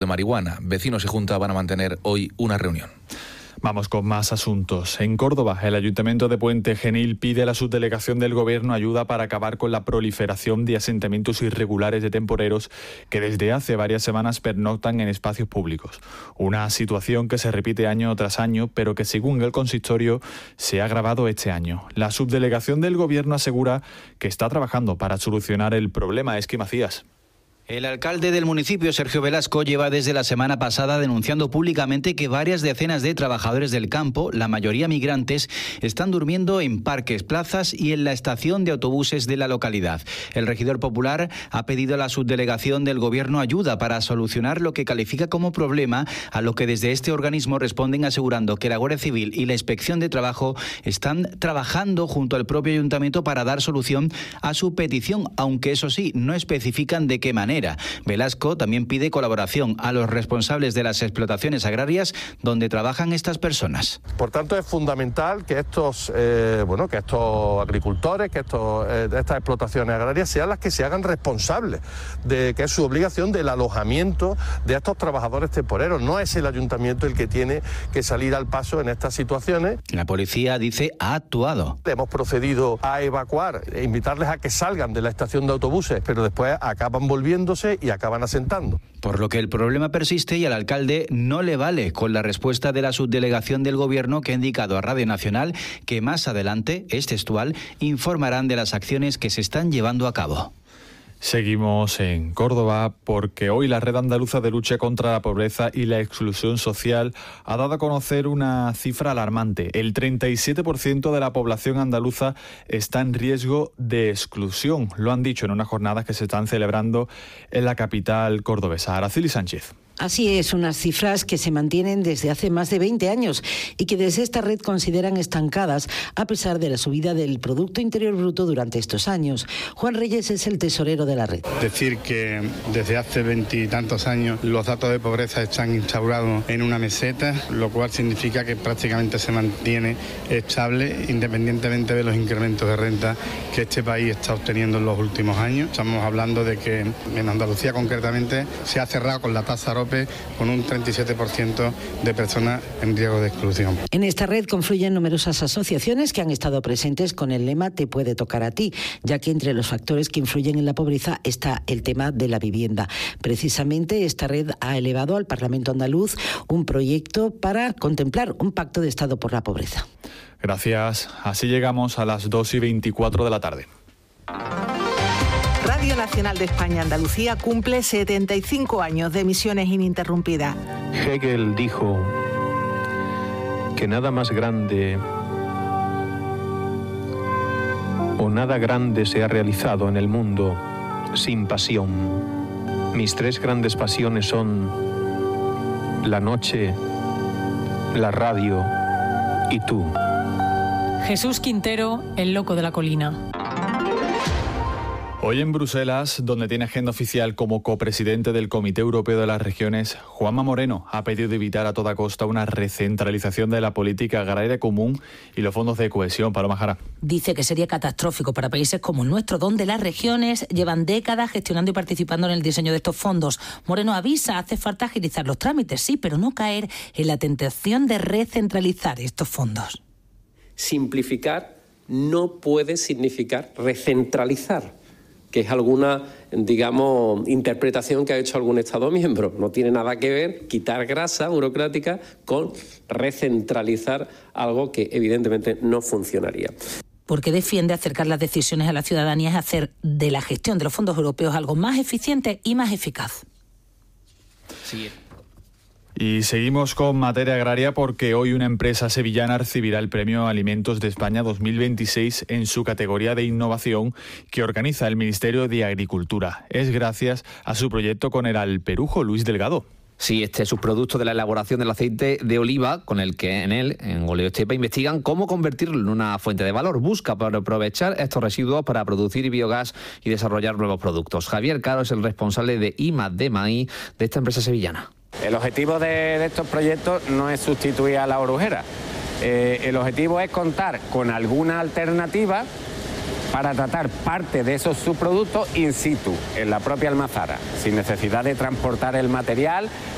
marihuana. Vecinos y Junta van a mantener hoy una reunión. Vamos con más asuntos. En Córdoba, el Ayuntamiento de Puente Genil pide a la subdelegación del Gobierno ayuda para acabar con la proliferación de asentamientos irregulares de temporeros que desde hace varias semanas pernoctan en espacios públicos. Una situación que se repite año tras año, pero que según el consistorio se ha agravado este año. La subdelegación del Gobierno asegura que está trabajando para solucionar el problema. Esqui Macías. El alcalde del municipio, Sergio Velasco, lleva desde la semana pasada denunciando públicamente que varias decenas de trabajadores del campo, la mayoría migrantes, están durmiendo en parques, plazas y en la estación de autobuses de la localidad. El regidor popular ha pedido a la subdelegación del Gobierno ayuda para solucionar lo que califica como problema, a lo que desde este organismo responden asegurando que la Guardia Civil y la Inspección de Trabajo están trabajando junto al propio ayuntamiento para dar solución a su petición, aunque eso sí, no especifican de qué manera. Velasco también pide colaboración a los responsables de las explotaciones agrarias donde trabajan estas personas. Por tanto, es fundamental que estos agricultores, que estas explotaciones agrarias sean las que se hagan responsables de que es su obligación del alojamiento de estos trabajadores temporeros. No es el ayuntamiento el que tiene que salir al paso en estas situaciones. La policía dice ha actuado. Hemos procedido a evacuar e invitarles a que salgan de la estación de autobuses, pero después acaban volviendo y acaban asentando. Por lo que el problema persiste y al alcalde no le vale con la respuesta de la subdelegación del Gobierno, que ha indicado a Radio Nacional que más adelante, es textual, informarán de las acciones que se están llevando a cabo. Seguimos en Córdoba porque hoy la Red Andaluza de Lucha contra la Pobreza y la Exclusión Social ha dado a conocer una cifra alarmante. El 37% de la población andaluza está en riesgo de exclusión. Lo han dicho en unas jornadas que se están celebrando en la capital cordobesa. Araceli Sánchez. Así es, unas cifras que se mantienen desde hace más de 20 años y que desde esta red consideran estancadas a pesar de la subida del Producto Interior Bruto durante estos años. Juan Reyes es el tesorero de la red. Decir que desde hace 20 y tantos años los datos de pobreza están instaurados en una meseta, lo cual significa que prácticamente se mantiene estable independientemente de los incrementos de renta que este país está obteniendo en los últimos años. Estamos hablando de que en Andalucía concretamente se ha cerrado con la tasa AROPE con un 37% de personas en riesgo de exclusión. En esta red confluyen numerosas asociaciones que han estado presentes con el lema Te puede tocar a ti, ya que entre los factores que influyen en la pobreza está el tema de la vivienda. Precisamente esta red ha elevado al Parlamento andaluz un proyecto para contemplar un pacto de Estado por la pobreza. Gracias. Así llegamos a las 2:24 de la tarde. Radio Nacional de España Andalucía cumple 75 años de emisiones ininterrumpidas. Hegel dijo que nada más grande o nada grande se ha realizado en el mundo sin pasión. Mis tres grandes pasiones son la noche, la radio y tú. Jesús Quintero, el loco de la colina. Hoy en Bruselas, donde tiene agenda oficial como copresidente del Comité Europeo de las Regiones, Juanma Moreno ha pedido evitar a toda costa una recentralización de la política agraria común y los fondos de cohesión. Paloma Jara. Dice que sería catastrófico para países como el nuestro, donde las regiones llevan décadas gestionando y participando en el diseño de estos fondos. Moreno avisa, hace falta agilizar los trámites, sí, pero no caer en la tentación de recentralizar estos fondos. Simplificar no puede significar recentralizar, que es alguna, interpretación que ha hecho algún Estado miembro. No tiene nada que ver quitar grasa burocrática con recentralizar algo que evidentemente no funcionaría. Porque defiende acercar las decisiones a la ciudadanía, es hacer de la gestión de los fondos europeos algo más eficiente y más eficaz. Sí. Y seguimos con materia agraria porque hoy una empresa sevillana recibirá el Premio Alimentos de España 2026 en su categoría de innovación que organiza el Ministerio de Agricultura. Es gracias a su proyecto con el alperujo Luis Delgado. Sí, este subproducto de la elaboración del aceite de oliva, con el que en Oleoestepa investigan cómo convertirlo en una fuente de valor. Busca para aprovechar estos residuos para producir biogás y desarrollar nuevos productos. Javier Caro es el responsable de I+D+I de esta empresa sevillana. El objetivo de estos proyectos no es sustituir a la orujera. El objetivo es contar con alguna alternativa para tratar parte de esos subproductos in situ, en la propia almazara, sin necesidad de transportar el material